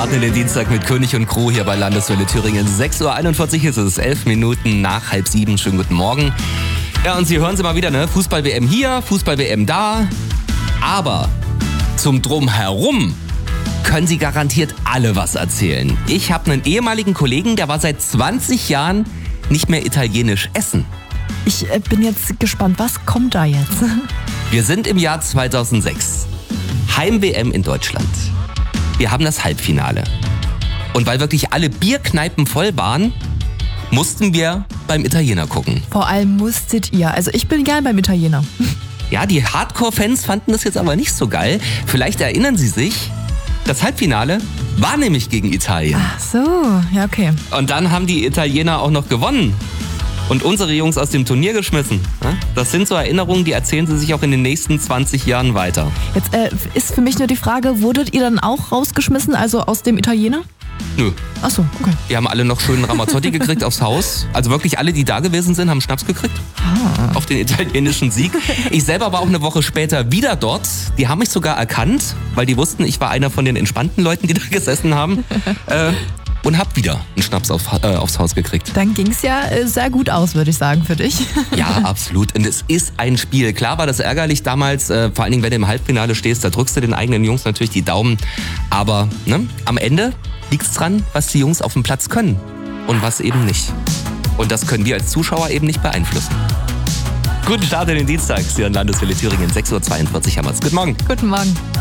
starten den Dienstag mit König und Crew hier bei Landeswelle Thüringen. 6.41 Uhr ist es, 11 Minuten nach 6:30. Schönen guten Morgen. Ja, und Sie hören Sie mal wieder, ne? Fußball-WM hier, Fußball-WM da. Aber zum Drumherum können Sie garantiert alle was erzählen. Ich habe einen ehemaligen Kollegen, der war seit 20 Jahren nicht mehr italienisch essen. Ich bin jetzt gespannt, was kommt da jetzt? Wir sind im Jahr 2006. Heim-WM in Deutschland. Wir haben das Halbfinale. Und weil wirklich alle Bierkneipen voll waren, mussten wir beim Italiener gucken. Vor allem musstet ihr. Also ich bin gern beim Italiener. Ja, die Hardcore-Fans fanden das jetzt aber nicht so geil. Vielleicht erinnern Sie sich, das Halbfinale war nämlich gegen Italien. Ach so, ja okay. Und dann haben die Italiener auch noch gewonnen. Und unsere Jungs aus dem Turnier geschmissen. Das sind so Erinnerungen, die erzählen sie sich auch in den nächsten 20 Jahren weiter. Jetzt ist für mich nur die Frage, wurdet ihr dann auch rausgeschmissen, also aus dem Italiener? Nö. Ach so, okay. Die haben alle noch schönen Ramazzotti gekriegt aufs Haus. Also wirklich alle, die da gewesen sind, haben Schnaps gekriegt. Auf den italienischen Sieg. Ich selber war auch eine Woche später wieder dort. Die haben mich sogar erkannt, weil die wussten, ich war einer von den entspannten Leuten, die da gesessen haben. Und hab wieder einen Schnaps aufs Haus gekriegt. Dann ging's ja sehr gut aus, würde ich sagen, für dich. Ja, absolut. Und es ist ein Spiel. Klar war das ärgerlich damals, vor allen Dingen, wenn du im Halbfinale stehst, da drückst du den eigenen Jungs natürlich die Daumen. Aber am Ende liegt's dran, was die Jungs auf dem Platz können und was eben nicht. Und das können wir als Zuschauer eben nicht beeinflussen. Guten Start in den Dienstag, hier an Landeswelle Thüringen, 6.42 Uhr haben wir's. Guten Morgen. Guten Morgen.